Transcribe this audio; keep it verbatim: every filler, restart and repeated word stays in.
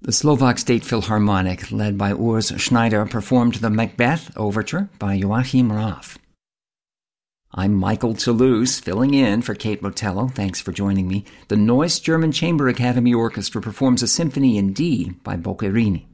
The Slovak State Philharmonic, led by Urs Schneider, performed the Macbeth Overture by Joachim Raff. I'm Michael Toulouse, filling in for Kate Botello. Thanks for joining me. The Neuss German Chamber Academy Orchestra performs a symphony in D by Boccherini.